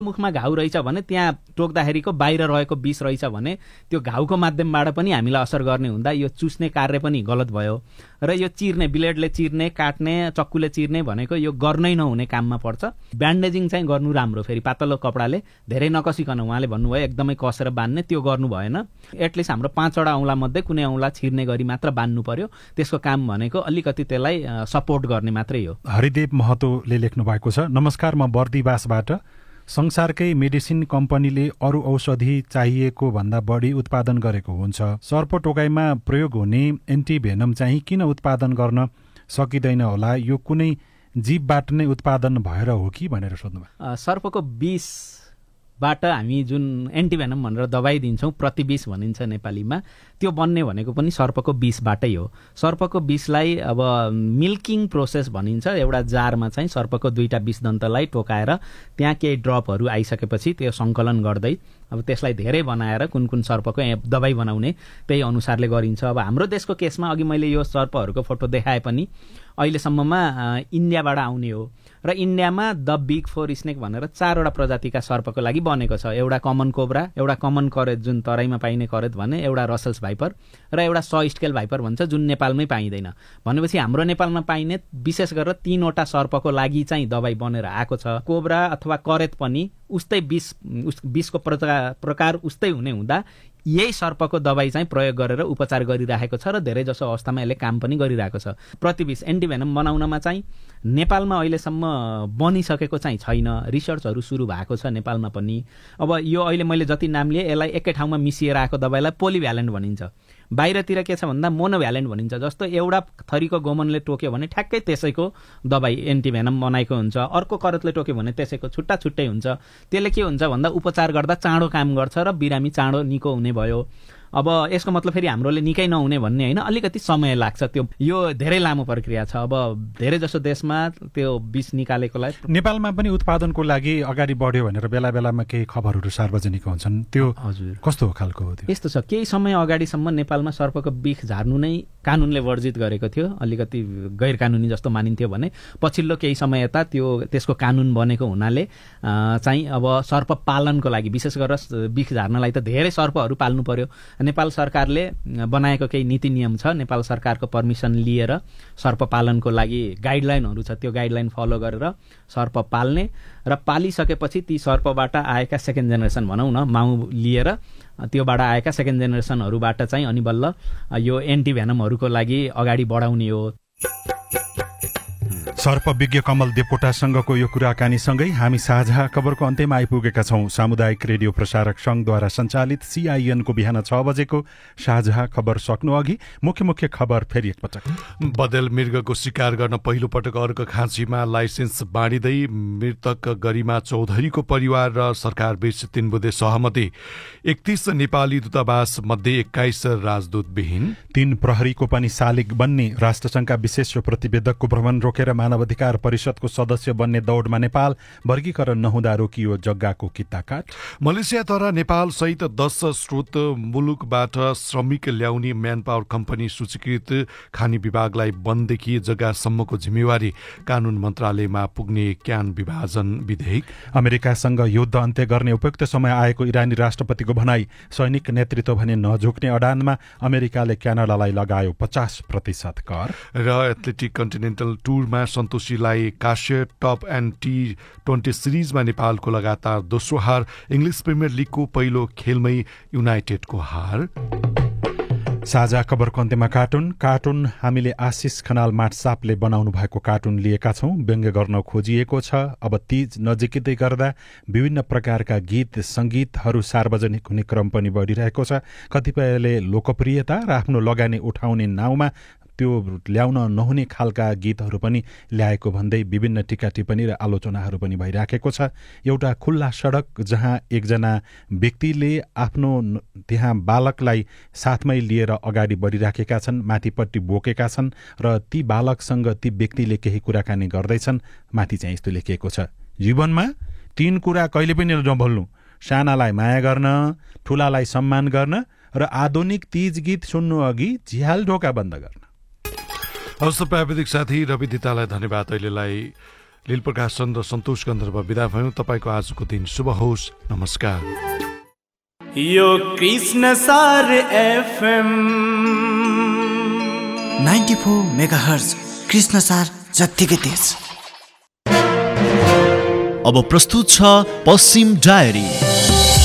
मुखमा घाउ रहेछ भने त्यहाँ टोक्दाखेरिको बाहिर रहेको विष रहेछ भने त्यो घाउको माध्यमबाट पनि हामीलाई असर गर्ने हुँदा यो चुस्ने कार्य पनि गलत भयो र यो चिर्ने ब्लेडले चिर्ने काट्ने चक्कुले चिर्ने भनेको यो गर्नै नहुने काममा पर्छ। ब्यान्डेजिङ चाहिँ गर्नु राम्रो, फेरि पातलो कपडाले धेरै नकसिकन उहाँले भन्नुभयो एकदमै कसेर बान्ने, त्यो गर्नु भएन। एटलिस्ट हाम्रो 5वटा औँला मध्ये कुनै औँला छिर्ने गरी मात्र बान्नु पर्यो। त्यसको काम भनेको अलिकति त्यसलाई सपोर्ट गर्ने मात्रै हो। हरिदेव महतोले लेख्नु भएको छ, नमस्कार, म बर्दिवासबाट। संसारकै मेडिसिन कम्पनीले अरू औषधि चाहिएको भन्दा बढी उत्पादन गरेको हुन्छ। सर्पटोकाइमा प्रयोग हुने एन्टिभेनम चाहिँ किन उत्पादन गर्न सकिँदैन होला? यो कुनै जीवबाट नै उत्पादन भएर हो कि भनेर सोध्नुभयो। सर्पको विषबाट हामी जुन एन्टिभेनम भनेर दबाई दिन्छौँ, प्रतिविष भनिन्छ नेपालीमा, त्यो बन्ने भनेको पनि सर्पको विषबाटै हो। सर्पको विषलाई अब मिल्किङ प्रोसेस भनिन्छ। एउटा जारमा चाहिँ सर्पको 2टा विषदन्तलाई टोकाएर त्यहाँ केही ड्रपहरू आइसकेपछि त्यो सङ्कलन गर्दै अब त्यसलाई धेरै बनाएर कुन कुन सर्पको दबाई बनाउने त्यही अनुसारले गरिन्छ। अब हाम्रो देशको केसमा अघि मैले यो सर्पहरूको फोटो देखाए पनि अहिलेसम्ममा इन्डियाबाट आउने हो र इन्डियामा द बिग 4 स्नेक भनेर 4वटा प्रजातिका सर्पको लागि बनेको छ। एउटा कमन कोब्रा, एउटा कमन करेत जुन तराईमा पाइने करेत भने, एउटा रसल्स भाइपर र एउटा स्केल भाइपर भन्छ जुन नेपालमै पाइँदैन। भनेपछि हाम्रो नेपालमा पाइने विशेष गरेर 3वटा सर्पको लागि चाहिँ दबाई बनेर आएको छ। कोब्रा अथवा करेत पनि उस्तै विषको प्रकार उस्तै हुने हुँदा यही सर्पको दबाई चाहिँ प्रयोग गरेर उपचार गरिरहेको छ र धेरै जसो अवस्थामा यसले काम पनि गरिरहेको छ। प्रतिविष एन्टिभेनम बनाउनमा चाहिँ नेपालमा अहिलेसम्म बनिसकेको चाहिँ छैन। रिसर्चहरू सुरु भएको छ नेपालमा पनि। अब यो अहिले मैले जति नाम लिए यसलाई एकै ठाउँमा मिसिएर आएको दबाईलाई पोलिभ्यालेन्ट भनिन्छ। बाहिरतिर के छ भन्दा मोनोभ्यालेन्ट भनिन्छ। जस्तो एउटा थरीको गोमनले टोक्यो भने ठ्याक्कै त्यसैको दबाई एन्टिभेनम बनाएको हुन्छ, अर्को करेतले टोक्यो भने त्यसैको छुट्टा छुट्टै हुन्छ। त्यसले के हुन्छ भन्दा उपचार गर्दा चाँडो काम गर्छ र बिरामी चाँडो निको हुने भयो। अब यसको मतलब फेरि हाम्रोले निकै नहुने भन्ने होइन, अलिकति समय लाग्छ। त्यो यो धेरै लामो प्रक्रिया छ। अब धेरै जसो देशमा त्यो विष निकालेकोलाई नेपालमा पनि उत्पादनको लागि अगाडि बढ्यो भनेर बेला बेलामा केही खबरहरू सार्वजनिक हुन्छन्, त्यो हजुर कस्तो खालको हो? त्यो यस्तो छ, केही समय अगाडिसम्म नेपालमा सर्पको विष झार्नु नै कानुनले वर्जित गरेको थियो, अलिकति गैर कानुनी जस्तो मानिन्थ्यो भने पछिल्लो केही समय यता त्यसको कानुन बनेको हुनाले चाहिँ अब सर्प पालनको लागि विशेष गरेर विष झार्नलाई त धेरै सर्पहरू पाल्नु पर्यो। नेपाल सरकारले बनाएको केही नीति नियम छ, नेपाल सरकारको पर्मिसन लिएर सर्प पालनको लागि गाइडलाइनहरू छ। त्यो गाइडलाइन फलो गरेर सर्प पाल्ने र पालिसकेपछि ती सर्पबाट आएका सेकेन्ड जेनेरेसन भनौँ न, माउ लिएर त्योबाट आएका सेकेन्ड जेनेरेसनहरूबाट चाहिँ अनि बल्ल यो एन्टिभेनमहरूको लागि अगाडि बढाउने हो। सर्पविज्ञ कमल देवकोटासँगको यो कुराकानीसँगै हामी साझा खबरको अन्त्यमा आइपुगेका छौं। सामुदायिक रेडियो प्रसारक संघद्वारा सञ्चालित CIN को बिहान 6 बजेको साझा खबर सक्नु अघि मुख्य खबर फेरि एकपटक। बदेल मृगको शिकार गर्न पहिलो पटक अर्घाखाँचीमा लाइसेन्स बाँडिँदै मृतक गरिमा चौधरीको परिवार र सरकार बीच 3 बुँदे सहमति। 31 नेपाली दूतावास मध्ये 21 राजदूत विहीन। 3 प्रहरीको पनि शालिग बन्ने। राष्ट्रसङ्घका विशेष प्रतिवेदकको भ्रमण रोकेर मानव अधिकार परिषदको सदस्य बन्ने दौडमा नेपाल। वर्गीकरण नहुँदा रोकियो जग्गाको किताकाट। मलेसियाद्वारा नेपाल सहित 10 स्रोत मुलुकबाट श्रमिक ल्याउने म्यान पावर कम्पनी सूचीकृत। खानी विभागलाई वनदेखि जग्गासम्मको जिम्मेवारी कानून मन्त्रालयमा पुग्ने क्यान विभाजन विधेयक। अमेरिकासँग युद्ध अन्त्य गर्ने उपयुक्त समय आएको इरानी राष्ट्रपतिको भनाई। सैनिक नेतृत्व भने नझुक्ने अडानमा अमेरिकाले क्यानाडालाई लगायो 50% कर। र एथलेटिक कन्टिनेन्टल टुरमा सन्तोषीलाई काश्य टप एन्ड T20 सिरिजमा नेपालको लगातार दोस्रो हार। इङ्ग्लिस प्रिमियर लिगको पहिलो खेलमै युनाइटेडको हार। साझा खबरको अन्त्यमा कार्टुन हामीले आशिष खनाल माटसापले बनाउनु भएको कार्टुन लिएका छौं। व्यङ्ग्य गर्न खोजिएको छ। अब तीज नजिकै गर्दा विभिन्न प्रकारका गीत संगीतहरू सार्वजनिक हुने क्रम पनि बढिरहेको छ। कतिपयले लोकप्रियता र आफ्नो लगानी उठाउने नाउँमा त्यो ल्याउन नहुने खालका गीतहरू पनि ल्याएको भन्दै विभिन्न टीका टिप्पणी र आलोचनाहरू पनि भइराखेको छ। एउटा खुल्ला सडक जहाँ एकजना व्यक्तिले आफ्नो त्यहाँ बालकलाई साथमै लिएर अगाडि बढिराखेका छन्, माथिपट्टि बोकेका छन् र ती बालकसँग ती व्यक्तिले केही कुराकानी गर्दैछन्। माथि चाहिँ यस्तो लेखिएको छ, जीवनमा 3 कुरा कहिले पनि नभुल्नु। सानालाई माया गर्न, ठुलालाई सम्मान गर्न र आधुनिक तीज गीत सुन्नु अघि झ्याल ढोका बन्द गर्न। हवस्, प्राविधिक साथी रवि दितालाई धन्यवाद। अहिलेलाई लीलप्रकाश चन्द र सन्तोष गन्धर्व बिदा भयौँ। तपाईँको आजको दिन शुभ होस्। नमस्कार। यो कृष्ण सार एफएम 94 मेगाहर्ज कृष्ण सार जत्तिकै तेज। अब प्रस्तुत छ पश्चिम डायरी।